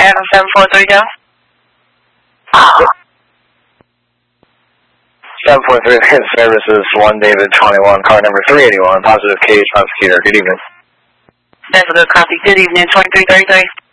Adam 743 go. 743 services 1 David 21, car number 381, positive case prosecutor. Good evening. That's a good copy. Good evening, 2333.